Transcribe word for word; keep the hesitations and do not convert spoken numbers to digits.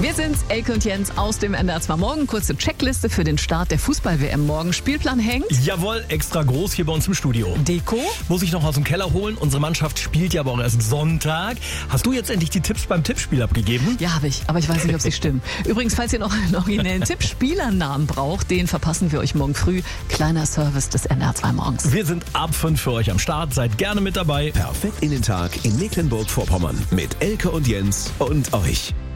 Wir sind's, Elke und Jens aus dem N D R zwei Morgen. Kurze Checkliste für den Start der Fußball-W M morgen. Spielplan hängt. Jawohl, extra groß hier bei uns im Studio. Deko. Muss ich noch aus dem Keller holen. Unsere Mannschaft spielt ja aber auch erst Sonntag. Hast du jetzt endlich die Tipps beim Tippspiel abgegeben? Ja, habe ich, aber ich weiß nicht, ob sie stimmen. Übrigens, falls ihr noch einen originellen Tippspielernamen braucht, den verpassen wir euch morgen früh. Kleiner Service des N D R zwei Morgens. Wir sind ab fünf für euch am Start. Seid gerne mit dabei. Perfekt in den Tag in Mecklenburg-Vorpommern mit Elke und Jens und euch.